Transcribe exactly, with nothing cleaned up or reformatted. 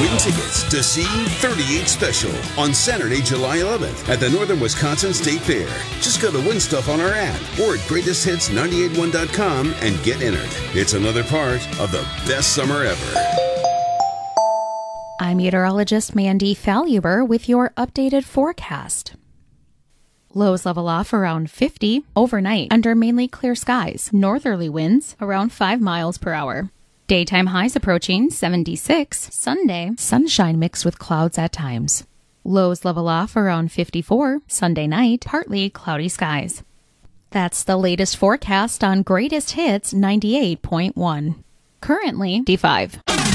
Win tickets to see thirty-eight Special on Saturday, July eleventh at the Northern Wisconsin State Fair. Just go to Win Stuff on our app or at greatest hits nine eight one dot com and get entered. It's another part of the best summer ever. I'm meteorologist Mandy Faluber with your updated forecast. Lows level off around fifty overnight under mainly clear skies. Northerly winds around five miles per hour. Daytime highs approaching seventy-six. Sunday, sunshine mixed with clouds at times. Lows level off around fifty-four. Sunday night, partly cloudy skies. That's the latest forecast on Greatest Hits ninety-eight point one. Currently, D five.